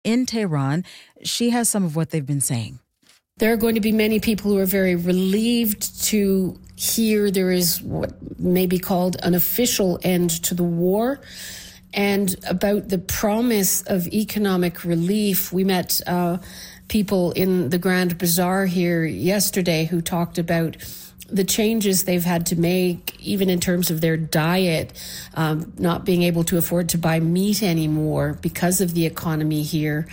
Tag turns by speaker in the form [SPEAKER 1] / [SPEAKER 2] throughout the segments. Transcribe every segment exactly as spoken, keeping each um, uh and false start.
[SPEAKER 1] in Tehran. She has some of what they've been saying.
[SPEAKER 2] There are going to be many people who are very relieved to hear there is what may be called an official end to the war. And about the promise of economic relief, we met uh, people in the Grand Bazaar here yesterday who talked about the changes they've had to make, even in terms of their diet, um, not being able to afford to buy meat anymore because of the economy here.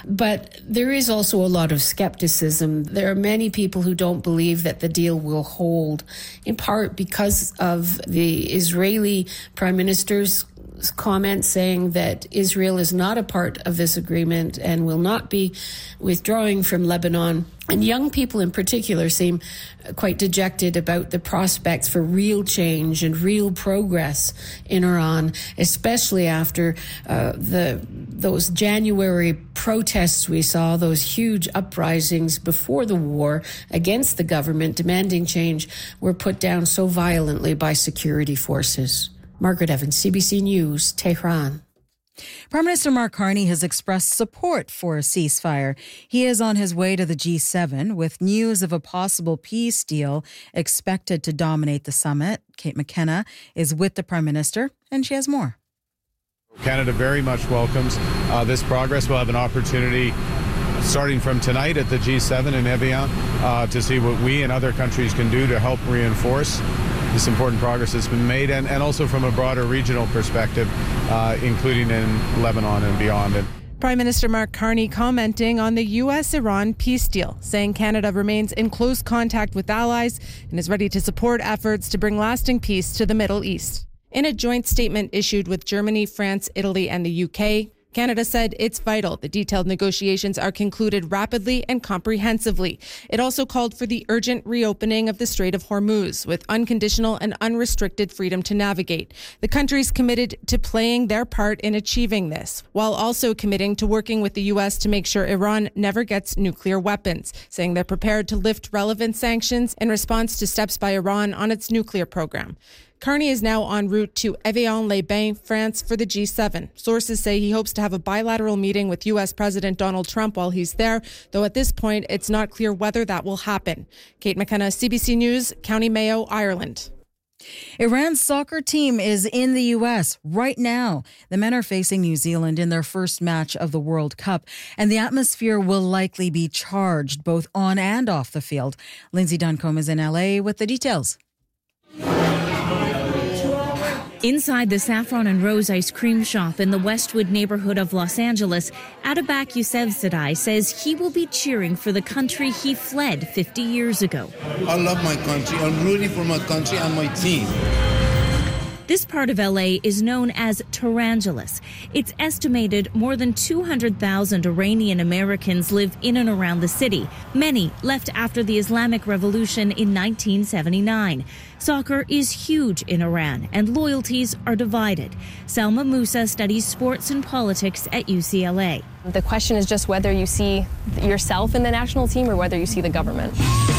[SPEAKER 2] But there is also a lot of skepticism. There are many people who don't believe that the deal will hold, in part because of the Israeli Prime Minister's comment saying that Israel is not a part of this agreement and will not be withdrawing from Lebanon. And young people in particular seem quite dejected about the prospects for real change and real progress in Iran, especially after uh, the those January protests we saw, those huge uprisings before the war against the government demanding change, were put down so violently by security forces. Margaret Evans, C B C News, Tehran.
[SPEAKER 1] Prime Minister Mark Carney has expressed support for a ceasefire. He is on his way to the G seven with news of a possible peace deal expected to dominate the summit. Kate McKenna is with the Prime Minister, and she has more.
[SPEAKER 3] Canada very much welcomes uh, this progress. We'll have an opportunity starting from tonight at the G seven in Evian uh, to see what we and other countries can do to help reinforce this important progress that's been made, and, and also from a broader regional perspective, uh, including in Lebanon and beyond.
[SPEAKER 4] Prime Minister Mark Carney commenting on the U S Iran peace deal, saying Canada remains in close contact with allies and is ready to support efforts to bring lasting peace to the Middle East. In a joint statement issued with Germany, France, Italy, and the U K, Canada said it's vital the detailed negotiations are concluded rapidly and comprehensively. It also called for the urgent reopening of the Strait of Hormuz with unconditional and unrestricted freedom to navigate. The countries committed to playing their part in achieving this, while also committing to working with the U S to make sure Iran never gets nuclear weapons, saying they're prepared to lift relevant sanctions in response to steps by Iran on its nuclear program. Carney is now en route to Evian-les-Bains, France, for the G seven. Sources say he hopes to have a bilateral meeting with U S President Donald Trump while he's there, though at this point it's not clear whether that will happen. Kate McKenna, C B C News, County Mayo, Ireland.
[SPEAKER 1] Iran's soccer team is in the U S right now. The men are facing New Zealand in their first match of the World Cup, and the atmosphere will likely be charged both on and off the field. Lindsay Duncombe is in L A with the details.
[SPEAKER 5] Inside the Saffron and Rose ice cream shop in the Westwood neighborhood of Los Angeles, Atabak Yousefzadeh says he will be cheering for the country he fled fifty years ago.
[SPEAKER 6] I love my country. I'm rooting for my country and my team.
[SPEAKER 5] This part of L A is known as Tehrangeles. It's estimated more than two hundred thousand Iranian Americans live in and around the city. Many left after the Islamic Revolution in nineteen seventy-nine. Soccer is huge in Iran, and loyalties are divided. Salma Musa studies sports and politics at U C L A.
[SPEAKER 7] The question is just whether you see yourself in the national team or whether you see the government.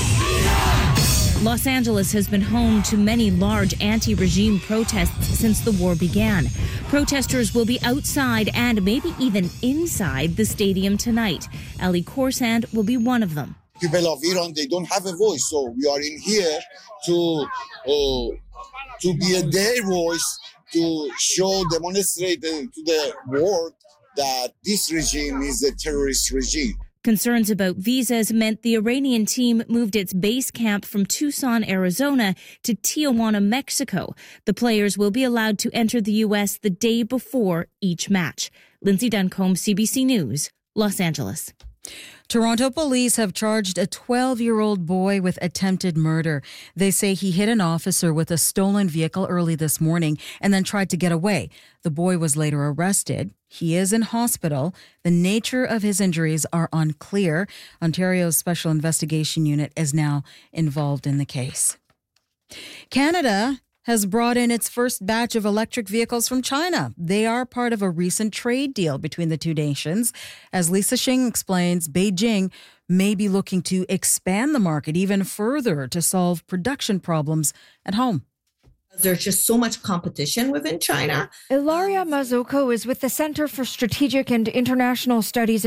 [SPEAKER 5] Los Angeles has been home to many large anti-regime protests since the war began. Protesters will be outside and maybe even inside the stadium tonight. Ali Khorsand will be one of them.
[SPEAKER 8] People of Iran, they don't have a voice, so we are in here to uh, to be a their voice, to show, demonstrate to the world that this regime is a terrorist regime.
[SPEAKER 5] Concerns about visas meant the Iranian team moved its base camp from Tucson, Arizona to Tijuana, Mexico. The players will be allowed to enter the U S the day before each match. Lindsay Duncombe, C B C News, Los Angeles.
[SPEAKER 1] Toronto police have charged a twelve-year-old boy with attempted murder. They say he hit an officer with a stolen vehicle early this morning and then tried to get away. The boy was later arrested. He is in hospital. The nature of his injuries are unclear. Ontario's Special Investigation Unit is now involved in the case. Canada has brought in its first batch of electric vehicles from China. They are part of a recent trade deal between the two nations. As Lisa Xing explains, Beijing may be looking to expand the market even further to solve production problems at home.
[SPEAKER 9] There's just so much competition within China.
[SPEAKER 10] Ilaria Mazzocco is with the Center for Strategic and International Studies